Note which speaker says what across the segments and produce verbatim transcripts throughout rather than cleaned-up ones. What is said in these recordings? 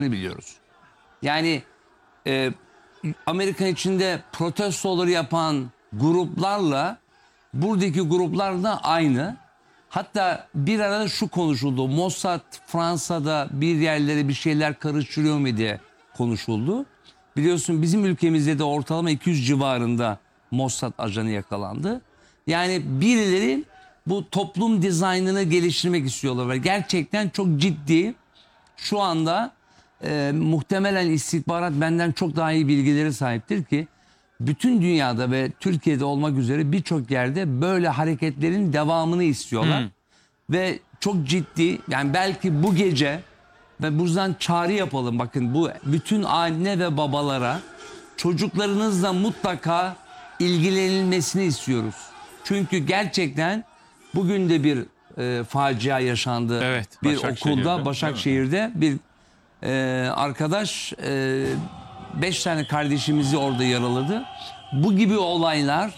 Speaker 1: biliyoruz. Yani e, Amerika içinde protestoları yapan gruplarla buradaki gruplar da aynı. Hatta bir arada şu konuşuldu. Mossad Fransa'da bir yerlere bir şeyler karıştırıyor mu diye konuşuldu. Biliyorsun bizim ülkemizde de ortalama iki yüz civarında Mossad ajanı yakalandı. Yani birileri bu toplum dizaynını geliştirmek istiyorlar ve gerçekten çok ciddi şu anda e, muhtemelen istihbarat benden çok daha iyi bilgileri sahiptir ki bütün dünyada ve Türkiye'de olmak üzere birçok yerde böyle hareketlerin devamını istiyorlar. Hmm. Ve çok ciddi, yani belki bu gece ve buradan çağrı yapalım, bakın bu bütün anne ve babalara çocuklarınızla mutlaka ilgilenilmesini istiyoruz. Çünkü gerçekten bugün de bir e, facia yaşandı. Evet, bir okulda Başakşehir'de bir e, arkadaş e, beş tane kardeşimizi orada yaraladı. Bu gibi olaylar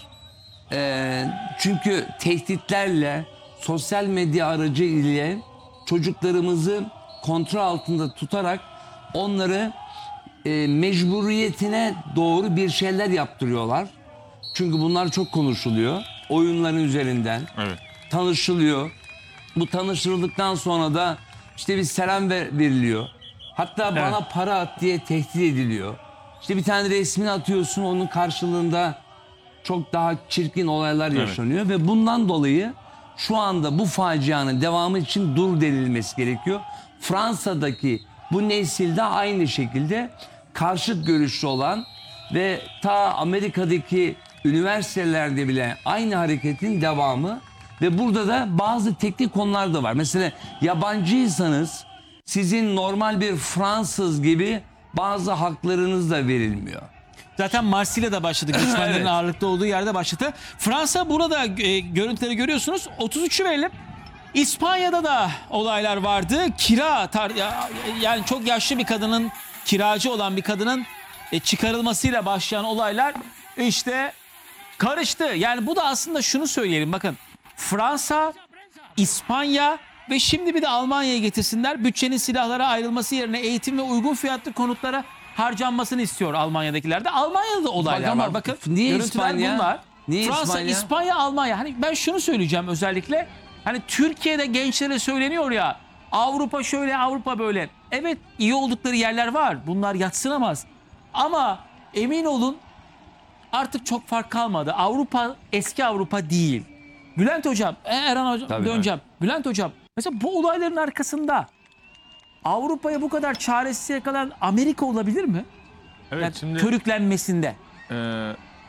Speaker 1: e, çünkü tehditlerle sosyal medya aracı ile çocuklarımızı kontrol altında tutarak onları e, mecburiyetine doğru bir şeyler yaptırıyorlar. Çünkü bunlar çok konuşuluyor. Oyunların üzerinden evet. tanışılıyor. Bu tanıştırıldıktan sonra da işte bir selam ver, veriliyor. Hatta evet. bana para at diye tehdit ediliyor. İşte bir tane resmini atıyorsun, onun karşılığında çok daha çirkin olaylar yaşanıyor. Evet. Ve bundan dolayı şu anda bu facianın devamı için dur denilmesi gerekiyor. Fransa'daki bu nesilde aynı şekilde karşıt görüşlü olan ve ta Amerika'daki üniversitelerde bile aynı hareketin devamı ve burada da bazı teknik konular da var. Mesela yabancıysanız sizin normal bir Fransız gibi bazı haklarınız da verilmiyor.
Speaker 2: Zaten Marsilya'da başladı. Göçmenlerin evet. ağırlıkta olduğu yerde başladı. Fransa burada e, görüntüleri görüyorsunuz. otuz üçü verelim. İspanya'da da olaylar vardı. Kira tar yani çok yaşlı bir kadının, kiracı olan bir kadının e, çıkarılmasıyla başlayan olaylar işte karıştı. Yani bu da aslında şunu söyleyelim. Bakın Fransa, İspanya ve şimdi bir de Almanya'ya getirsinler. Bütçenin silahlara ayrılması yerine eğitim ve uygun fiyatlı konutlara harcanmasını istiyor Almanya'dakiler de. Almanya'da da olaylar Bak var. Bakın
Speaker 1: niye
Speaker 2: görüntüler
Speaker 1: İspanya?
Speaker 2: bunlar.
Speaker 1: Niye
Speaker 2: Fransa,
Speaker 1: İspanya?
Speaker 2: İspanya, Almanya. Hani ben şunu söyleyeceğim özellikle. Hani Türkiye'de gençlere söyleniyor ya, Avrupa şöyle, Avrupa böyle. Evet, iyi oldukları yerler var. Bunlar yadsınamaz. Ama emin olun artık çok fark kalmadı. Avrupa eski Avrupa değil. Bülent Hocam, Erhan Hocam Tabii döneceğim. Evet. Bülent Hocam, mesela bu olayların arkasında Avrupa'ya bu kadar çaresiz yakalan Amerika olabilir mi?
Speaker 3: Evet,
Speaker 2: yani
Speaker 3: şimdi
Speaker 2: körüklenmesinde.
Speaker 3: E,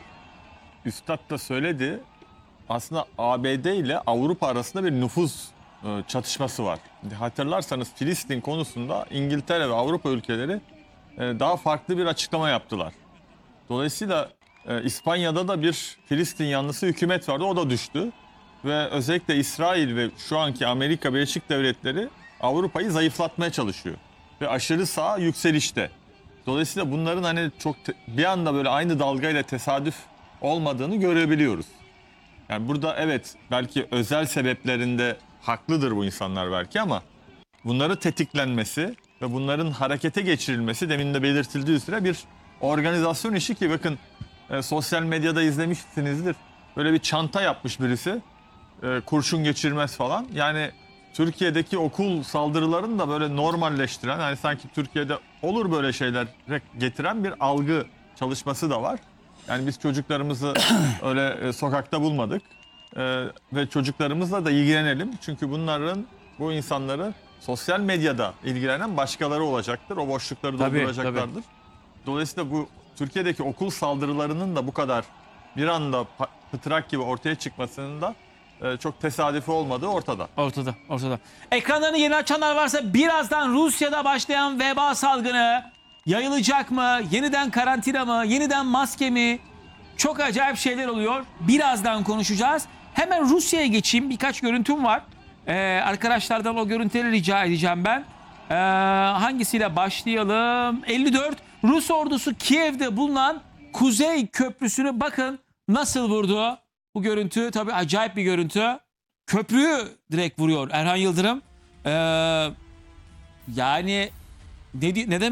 Speaker 3: Üstad da söyledi. Aslında A B D ile Avrupa arasında bir nüfuz e, çatışması var. Hatırlarsanız Filistin konusunda İngiltere ve Avrupa ülkeleri e, daha farklı bir açıklama yaptılar. Dolayısıyla e, İspanya'da da bir Filistin yanlısı hükümet vardı. O da düştü. Ve özellikle İsrail ve şu anki Amerika Birleşik Devletleri Avrupa'yı zayıflatmaya çalışıyor. Ve aşırı sağ yükselişte. Dolayısıyla bunların hani çok bir anda böyle aynı dalgayla tesadüf olmadığını görebiliyoruz. Yani burada evet belki özel sebeplerinde haklıdır bu insanlar belki ama bunları tetiklenmesi ve bunların harekete geçirilmesi demin de belirtildiği üzere bir organizasyon işi ki bakın e, sosyal medyada izlemişsinizdir. Böyle bir çanta yapmış birisi. E, kurşun geçirmez falan. Yani Türkiye'deki okul saldırılarını da böyle normalleştiren, yani sanki Türkiye'de olur böyle şeyler getiren bir algı çalışması da var. Yani biz çocuklarımızı öyle e, sokakta bulmadık e, ve çocuklarımızla da ilgilenelim. Çünkü bunların, bu insanları sosyal medyada ilgilenen başkaları olacaktır. O boşlukları
Speaker 2: tabii,
Speaker 3: dolduracaklardır. Tabii. Dolayısıyla bu Türkiye'deki okul saldırılarının da bu kadar bir anda pıtrak gibi ortaya çıkmasının da e, çok tesadüfi olmadığı ortada.
Speaker 2: Ortada, ortada. Ekranlarını yeni açanlar varsa birazdan Rusya'da başlayan veba salgını yayılacak mı? Yeniden karantina mı? Yeniden maske mi? Çok acayip şeyler oluyor. Birazdan konuşacağız. Hemen Rusya'ya geçeyim. Birkaç görüntüm var. Ee, arkadaşlardan o görüntüleri rica edeceğim ben. Ee, hangisiyle başlayalım? elli dört. Rus ordusu Kiev'de bulunan Kuzey Köprüsü'nü bakın nasıl vurdu. Bu görüntü tabii acayip bir görüntü. Köprüyü direkt vuruyor Erhan Yıldırım. Ee, yani ne, ne demek?